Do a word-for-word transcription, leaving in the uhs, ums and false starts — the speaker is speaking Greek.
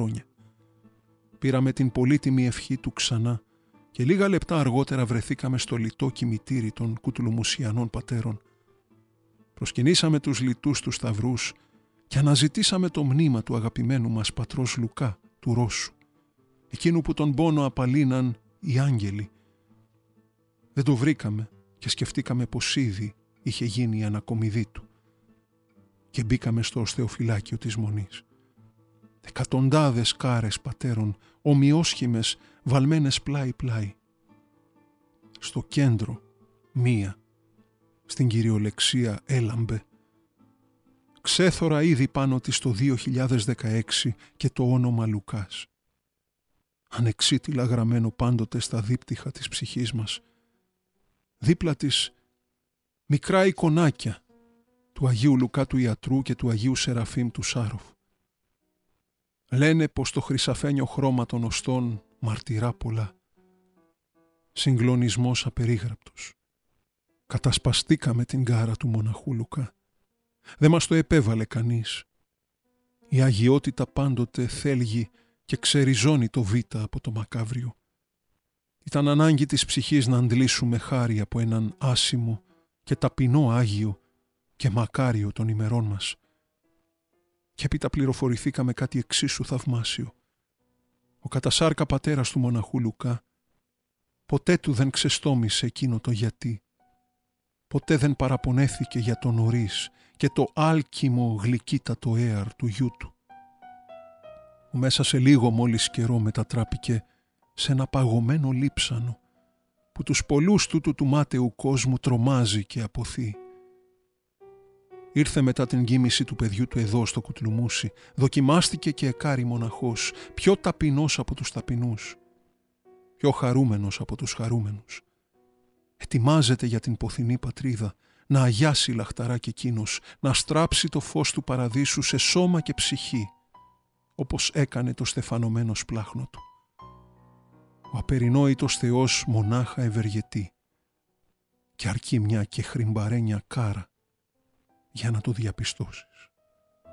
χρόνια. Πήραμε την πολύτιμη ευχή του ξανά και λίγα λεπτά αργότερα βρεθήκαμε στο λιτό κημητήρι των κουτουλουμουσιανών πατέρων. Προσκυνήσαμε τους λιτούς τους σταυρούς και αναζητήσαμε το μνήμα του αγαπημένου μας πατρός Λουκά, του Ρώσου, εκείνου που τον πόνο απαλύναν οι άγγελοι. Δεν το βρήκαμε και σκεφτήκαμε πως ήδη είχε γίνει η ανακομιδή του και μπήκαμε στο οστεοφυλάκιο της Μονής. Εκατοντάδες κάρες πατέρων, ομοιόσχημες, βαλμένες πλάι-πλάι. Στο κέντρο, μία, στην κυριολεξία έλαμπε. Ξέθωρα ήδη πάνω της το δύο χιλιάδες δεκαέξι και το όνομα Λουκάς. Ανεξίτηλα γραμμένο πάντοτε στα δίπτυχα της ψυχής μας. Δίπλα της μικρά εικονάκια του Αγίου Λουκά του Ιατρού και του Αγίου Σεραφείμ του Σάροφ. Λένε πως το χρυσαφένιο χρώμα των οστών μαρτυρά πολλά. Συγκλονισμός απερίγραπτος. Κατασπαστήκαμε την κάρα του μοναχού Λουκά. Δεν μας το επέβαλε κανείς. Η αγιότητα πάντοτε θέλγει και ξεριζώνει το βήτα από το μακάβριο. Ήταν ανάγκη της ψυχής να αντλήσουμε χάρη από έναν άσημο και ταπεινό Άγιο και μακάριο των ημερών μας. Και έπειτα πληροφορηθήκαμε κάτι εξίσου θαυμάσιο. Ο κατασάρκα πατέρας του μοναχού Λουκά ποτέ του δεν ξεστόμησε εκείνο το γιατί. Ποτέ δεν παραπονέθηκε για το νωρίς και το άλκημο γλυκύτατο έαρ του γιού του. Που μέσα σε λίγο μόλις καιρό μετατράπηκε σε ένα παγωμένο λείψανο που τους πολλούς τούτου του μάταιου κόσμου τρομάζει και αποθεί. Ήρθε μετά την κοίμηση του παιδιού του εδώ στο Κουτλουμούσι, δοκιμάστηκε και εκάρη μοναχός, πιο ταπεινός από τους ταπεινούς, πιο χαρούμενος από τους χαρούμενους. Ετοιμάζεται για την ποθηνή πατρίδα, να αγιάσει λαχταρά και εκείνος, να στράψει το φως του παραδείσου σε σώμα και ψυχή, όπως έκανε το στεφανωμένο σπλάχνο του. Ο απερινόητος Θεός μονάχα ευεργετεί και αρκεί μια και χρυμπαρένια κάρα για να το διαπιστώσεις.